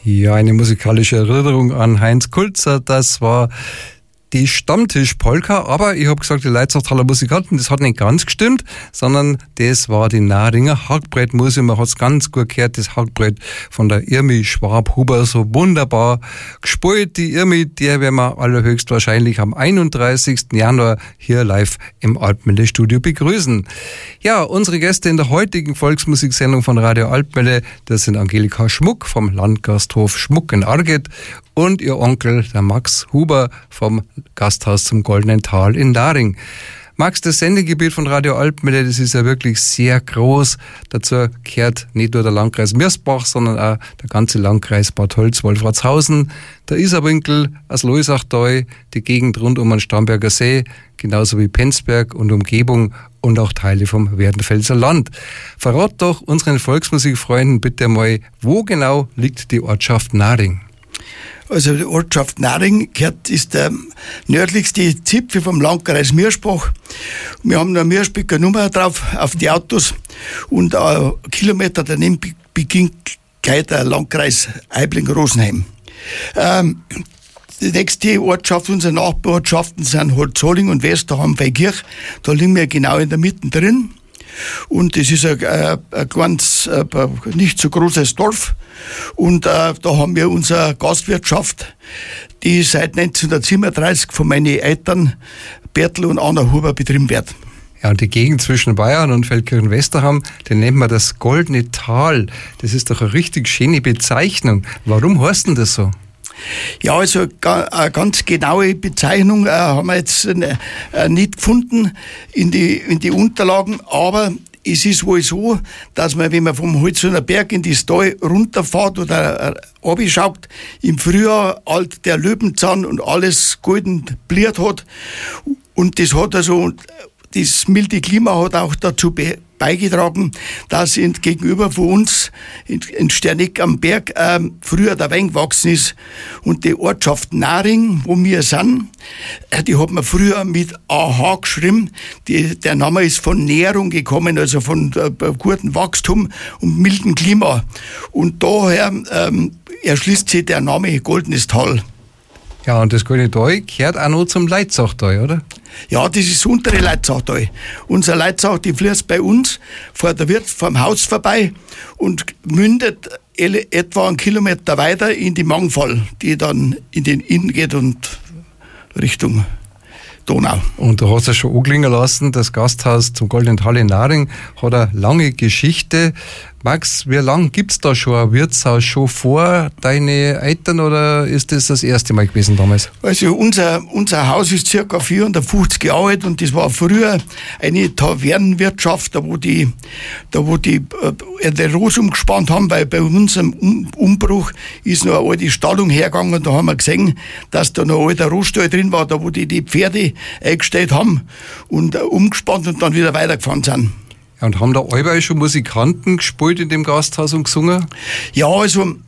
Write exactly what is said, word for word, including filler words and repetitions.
Ja, eine musikalische Erinnerung an Heinz Kulzer, das war die Stammtisch-Polka, aber ich habe gesagt, die Leitzachtaler Musikanten, das hat nicht ganz gestimmt, sondern das war die Naringer Hackbrettmusik. Man hat es ganz gut gehört, das Hackbrett von der Irmi Schwab-Huber, so wunderbar gespielt. Die Irmi, der werden wir allerhöchstwahrscheinlich am einunddreißigsten Januar hier live im Alpmelle-Studio begrüßen. Ja, unsere Gäste in der heutigen Volksmusiksendung von Radio Alpmelle, das sind Angelika Schmuck vom Landgasthof Schmuck in Arget und ihr Onkel, der Max Huber vom Gasthaus zum Goldenen Tal in Naring. Max, das Sendegebiet von Radio Alpmelle, das ist ja wirklich sehr groß. Dazu gehört nicht nur der Landkreis Mirsbach, sondern auch der ganze Landkreis Bad Holz-Wolfratshausen, der Isarwinkel, das Loisachtal, die Gegend rund um den Starnberger See, genauso wie Penzberg und Umgebung und auch Teile vom Werdenfelser Land. Verrat doch unseren Volksmusikfreunden bitte mal, wo genau liegt die Ortschaft Naring? Also die Ortschaft Naring gehört, ist der nördlichste Zipfel vom Landkreis Mirsbach. Wir haben eine Mirschbecker Nummer drauf auf die Autos und ein Kilometer daneben beginnt gleich der Landkreis Aibling-Rosenheim. Ähm, die nächste Ortschaft, unsere Nachbarortschaften sind Holzholing und Westerham-Veikirch. Da liegen wir genau in der Mitte drin. Und das ist ein, ein, ein ganz, ein nicht so großes Dorf. Und äh, da haben wir unsere Gastwirtschaft, die seit neunzehnhundertsiebenunddreißig von meinen Eltern, Bertel und Anna Huber, betrieben wird. Ja, und die Gegend zwischen Bayern und Feldkirchen-Westerham, den nennt man das Goldene Tal. Das ist doch eine richtig schöne Bezeichnung. Warum heißt denn das so? Ja, also eine ganz genaue Bezeichnung äh, haben wir jetzt äh, nicht gefunden in die, in die Unterlagen, aber es ist wohl so, dass man, wenn man vom Holzuner Berg in das Tal runterfährt oder äh, runterschaut, im Frühjahr alt der Löwenzahn und alles golden bliert hat. Und das hat also, das milde Klima hat auch dazu be- beigetragen, dass gegenüber von uns in, in Sterneck am Berg ähm, früher der Wein gewachsen ist. Und die Ortschaft Naring, wo wir sind, äh, die hat man früher mit A H geschrieben. Die, der Name ist von Nährung gekommen, also von äh, gutem Wachstum und mildem Klima. Und daher ähm, erschließt sich der Name Goldenes Tal. Ja, und das Goldene Tal gehört auch noch zum Leitzachtal, oder? Ja, das ist das untere Leitzachtal. Unser Leitzach, die fließt bei uns vor der Wirt vom Haus vorbei und mündet etwa einen Kilometer weiter in die Mangfall, die dann in den Inn geht und Richtung Donau. Und du hast ja schon anklingen lassen, das Gasthaus zum Goldenen Tal in Naring hat eine lange Geschichte. Max, wie lange gibt's da schon ein Wirtshaus? Schon vor deine Eltern oder ist das das erste Mal gewesen damals? Also unser, unser Haus ist circa vierhundertfünfzig Jahre alt und das war früher eine Tavernenwirtschaft, da wo die, da wo die äh, den Ross umgespannt haben, weil bei unserem um Umbruch ist noch eine alte Stallung hergegangen und da haben wir gesehen, dass da noch ein alter Rossstall drin war, da wo die die Pferde eingestellt haben und äh, umgespannt und dann wieder weitergefahren sind. Und haben da allweil schon Musikanten gespielt in dem Gasthaus und gesungen? Ja, also